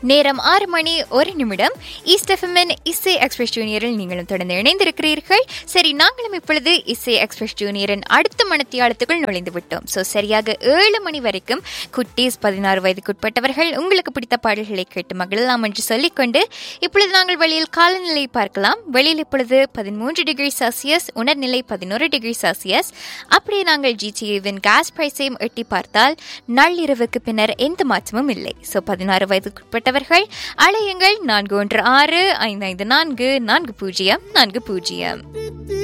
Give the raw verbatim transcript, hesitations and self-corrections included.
நேரம் ஆறு மணி ஒரு நிமிடம். ஈஸ்ட் எஃப்எம்மின் இசை எக்ஸ்பிரஸ் ஜூனியரில் நீங்களும் தொடர்ந்து இணைந்திருக்கிறீர்கள். சரி, நாங்களும் இப்பொழுது இசை எக்ஸ்பிரஸ் ஜூனியரின் அடுத்த மணித்தியாலத்துக்குள் நுழைந்து விட்டோம். ஸோ சரியாக ஏழு மணி வரைக்கும் குட்டீஸ் பதினாறு வயதுக்குட்பட்டவர்கள் உங்களுக்கு பிடித்த பாடல்களை கேட்டு மகிழலாம் என்று சொல்லிக்கொண்டு இப்பொழுது நாங்கள் வெளியில் காலநிலை பார்க்கலாம். வெளியில் இப்பொழுது பதிமூன்று டிகிரி செல்சியஸ், உணர்நிலை பதினோரு டிகிரி செல்சியஸ். அப்படியே நாங்கள் ஜிடிஏவின் கேஸ் பிரைஸையும் எட்டி பார்த்தால் நள்ளிரவுக்கு பின்னர் எந்த மாற்றமும் இல்லை. ஸோ பதினாறு வயதுக்குட்பட்டவர்கள் அழையுங்கள் நான்கு ஒன்று ஆறு ஐந்து ஐந்து நான்கு நான்கு பூஜ்ஜியம் நான்கு பூஜ்ஜியம்.